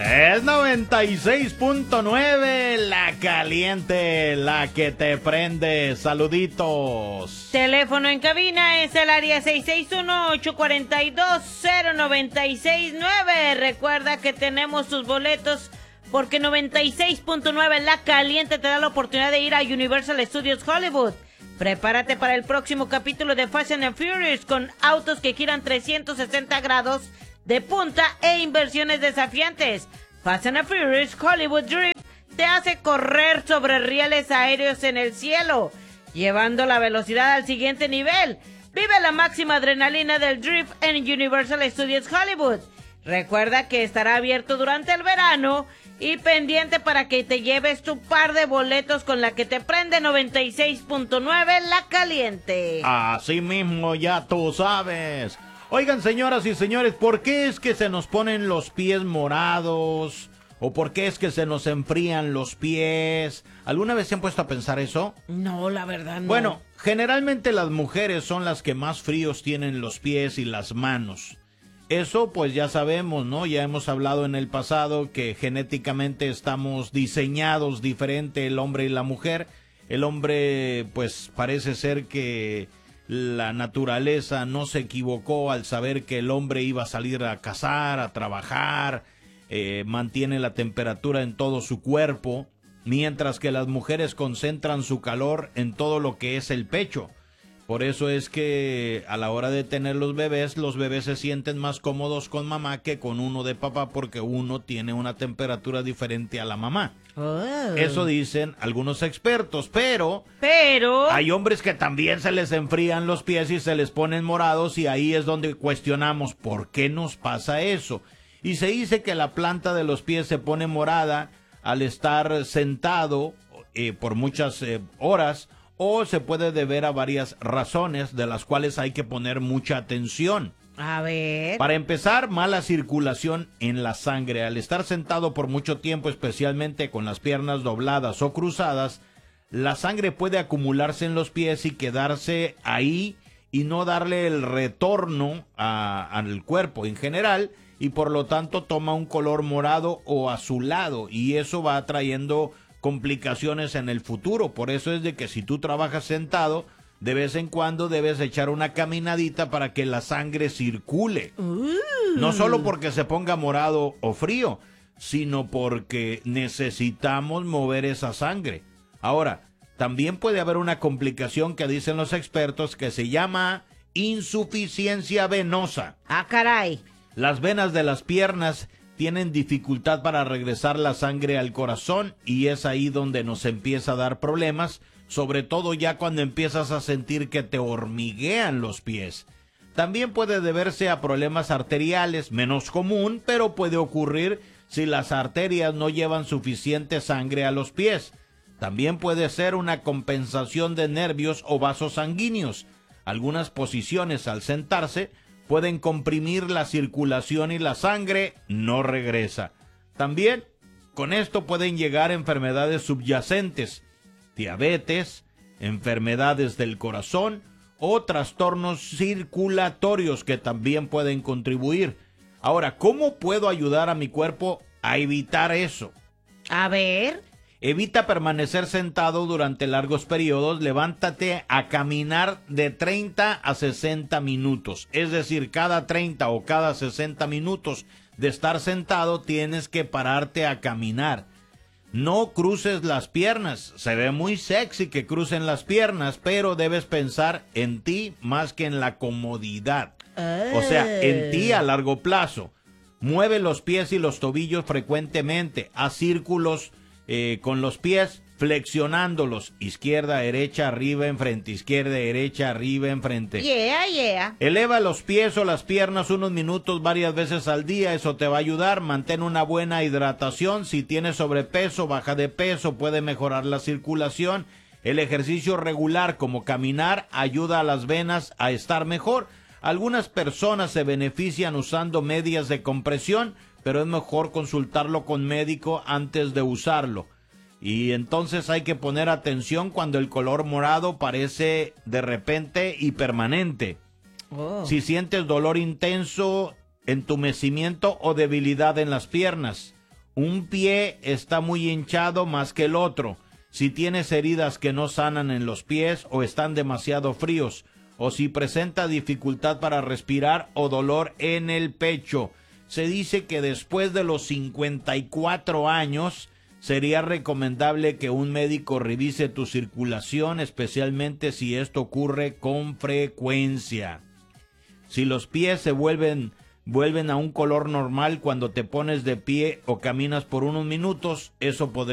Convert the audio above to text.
Es 96.9, la caliente, la que te prende. Saluditos. Teléfono en cabina es el área 661-842-0969. Recuerda que tenemos tus boletos porque 96.9, la caliente, te da la oportunidad de ir a Universal Studios Hollywood. Prepárate para el próximo capítulo de Fast and Furious con autos que giran 360 grados de punta e inversiones desafiantes. Fast and Furious Hollywood Drift te hace correr sobre rieles aéreos en el cielo, llevando la velocidad al siguiente nivel. Vive la máxima adrenalina del drift en Universal Studios Hollywood. Recuerda que estará abierto durante el verano y pendiente para que te lleves tu par de boletos con la que te prende 96.9, la caliente. Así mismo, ya tú sabes. Oigan, señoras y señores, ¿por qué es que se nos ponen los pies morados? ¿O por qué es que se nos enfrían los pies? ¿Alguna vez se han puesto a pensar eso? No, la verdad no. Bueno, generalmente las mujeres son las que más fríos tienen los pies y las manos. Eso pues ya sabemos, ¿no? Ya hemos hablado en el pasado que genéticamente estamos diseñados diferente el hombre y la mujer. El hombre pues parece ser que la naturaleza no se equivocó al saber que el hombre iba a salir a cazar, a trabajar, mantiene la temperatura en todo su cuerpo, mientras que las mujeres concentran su calor en todo lo que es el pecho. Por eso es que a la hora de tener los bebés se sienten más cómodos con mamá que con uno de papá, porque uno tiene una temperatura diferente a la mamá. Oh. Eso dicen algunos expertos, pero hay hombres que también se les enfrían los pies y se les ponen morados, y ahí es donde cuestionamos por qué nos pasa eso. Y se dice que la planta de los pies se pone morada al estar sentado por muchas horas, o se puede deber a varias razones de las cuales hay que poner mucha atención. A ver. Para empezar, mala circulación en la sangre. Al estar sentado por mucho tiempo, especialmente con las piernas dobladas o cruzadas, la sangre puede acumularse en los pies y quedarse ahí y no darle el retorno al cuerpo en general, y por lo tanto toma un color morado o azulado, y eso va trayendo complicaciones en el futuro. Por eso es de que si tú trabajas sentado, de vez en cuando debes echar una caminadita para que la sangre circule. No solo porque se ponga morado o frío, sino porque necesitamos mover esa sangre. Ahora, también puede haber una complicación que dicen los expertos que se llama insuficiencia venosa. Ah, caray. Las venas de las piernas tienen dificultad para regresar la sangre al corazón, y es ahí donde nos empieza a dar problemas, sobre todo ya cuando empiezas a sentir que te hormiguean los pies. También puede deberse a problemas arteriales, menos común, pero puede ocurrir si las arterias no llevan suficiente sangre a los pies. También puede ser una compensación de nervios o vasos sanguíneos. Algunas posiciones al sentarse pueden comprimir la circulación y la sangre no regresa. También con esto pueden llegar enfermedades subyacentes, diabetes, enfermedades del corazón o trastornos circulatorios que también pueden contribuir. Ahora, ¿cómo puedo ayudar a mi cuerpo a evitar eso? A ver. Evita permanecer sentado durante largos periodos. Levántate a caminar de 30 a 60 minutos. Es decir, cada 30 o cada 60 minutos de estar sentado tienes que pararte a caminar. No cruces las piernas. Se ve muy sexy que crucen las piernas, pero debes pensar en ti más que en la comodidad. O sea, en ti a largo plazo. Mueve los pies y los tobillos frecuentemente. Haz círculos con los pies, flexionándolos, izquierda, derecha, arriba, enfrente, izquierda, derecha, arriba, enfrente. Yeah. Eleva los pies o las piernas unos minutos varias veces al día, eso te va a ayudar. Mantén una buena hidratación. Si tienes sobrepeso, baja de peso, puede mejorar la circulación. El ejercicio regular como caminar ayuda a las venas a estar mejor. Algunas personas se benefician usando medias de compresión, pero es mejor consultarlo con médico antes de usarlo. Y entonces hay que poner atención cuando el color morado parece de repente y permanente. Si sientes dolor intenso, entumecimiento o debilidad en las piernas, Un pie está muy hinchado más que el otro. Si tienes heridas que no sanan en los pies o están demasiado fríos, o si presenta dificultad para respirar o dolor en el pecho. Se dice que después de los 54 años sería recomendable que un médico revise tu circulación, especialmente si esto ocurre con frecuencia. Si los pies se vuelven a un color normal cuando te pones de pie o caminas por unos minutos, eso podría